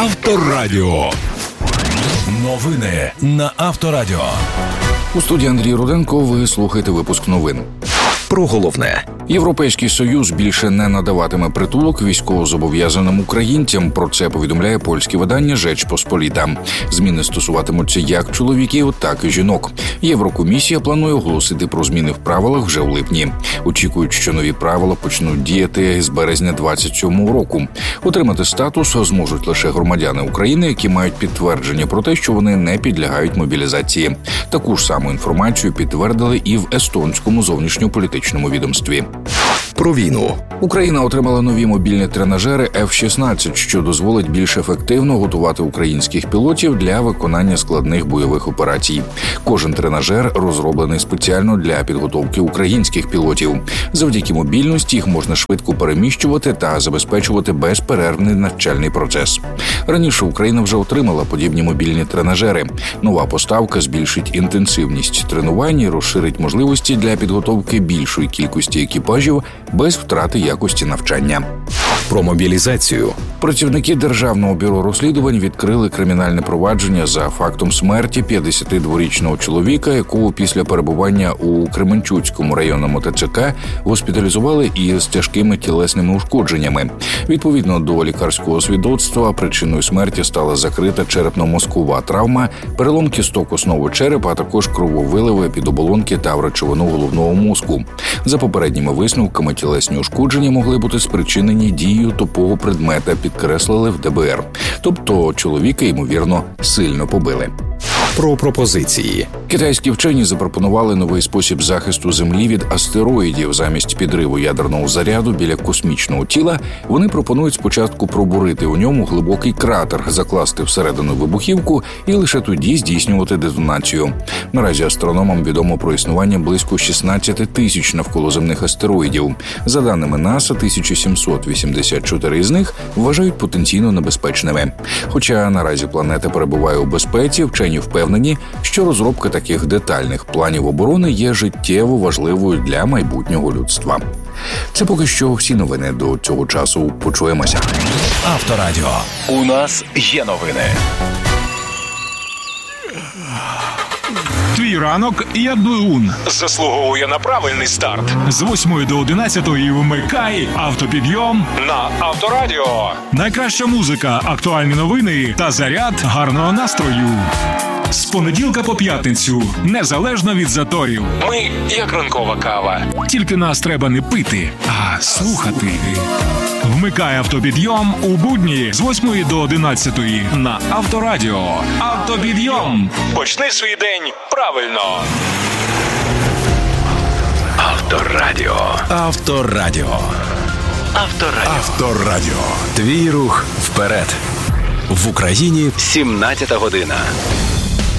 Авторадіо. Новини на Авторадіо. У студії Андрій Руденко. Ви слухаєте випуск новин. Про головне. Європейський Союз більше не надаватиме притулок військовозобов'язаним українцям. Про це повідомляє польське видання «Rzecz Pospolita». Зміни стосуватимуться як чоловіків, так і жінок. Єврокомісія планує оголосити про зміни в правилах вже в липні. Очікують, що нові правила почнуть діяти з березня 2027 року. Отримати статус зможуть лише громадяни України, які мають підтвердження про те, що вони не підлягають мобілізації. Таку ж саму інформацію підтвердили і в естонському зовнішньополітичному відомстві. Про війну. Україна отримала нові мобільні тренажери F-16, що дозволить більш ефективно готувати українських пілотів для виконання складних бойових операцій. Кожен тренажер розроблений спеціально для підготовки українських пілотів. Завдяки мобільності їх можна швидко переміщувати та забезпечувати безперервний навчальний процес. Раніше Україна вже отримала подібні мобільні тренажери. Нова поставка збільшить інтенсивність тренувань і розширить можливості для підготовки більшої кількості екіпажів без втрати якості навчання. Про мобілізацію. Працівники Державного бюро розслідувань відкрили кримінальне провадження за фактом смерті 52-річного чоловіка, якого після перебування у Кременчуцькому районному ТЦК госпіталізували із тяжкими тілесними ушкодженнями. Відповідно до лікарського свідоцтва, причиною смерті стала закрита черепно-мозкова травма, перелом кісток основи черепа, а також крововиливи під оболонки та в речовину головного мозку. За попередніми висновками, тілесні ушкодження могли бути спричинені дією тупого предмета, підкреслили в ДБР. Тобто чоловіка, ймовірно, сильно побили. Про пропозиції. Китайські вчені запропонували новий спосіб захисту Землі від астероїдів. Замість підриву ядерного заряду біля космічного тіла вони пропонують спочатку пробурити у ньому глибокий кратер, закласти всередину вибухівку і лише тоді здійснювати детонацію. Наразі астрономам відомо про існування близько 16 тисяч навколоземних астероїдів. За даними НАСА, 1784 з них вважають потенційно небезпечними. Хоча наразі планета перебуває у безпеці, вчені впевнені, що розробка таких детальних планів оборони є життєво важливою для майбутнього людства. Це поки що всі новини до цього часу. Почуємося. Авторадіо. У нас є новини. Твій ранок як двигун. Заслуговує на правильний старт. З 8 до 11 вмикай автопідйом На Авторадіо. Найкраща музика, актуальні новини та заряд гарного настрою. З понеділка по п'ятницю, незалежно від заторів. Ми як ранкова кава. Тільки нас треба не пити, а слухати. Вмикай автопідйом у будні з 8 до 11 на Авторадіо. Автопідйом. Почни свій день правильно. Авторадіо. Авторадіо. Авторадіо. Авторадіо. Твій рух вперед. В Україні 17 година.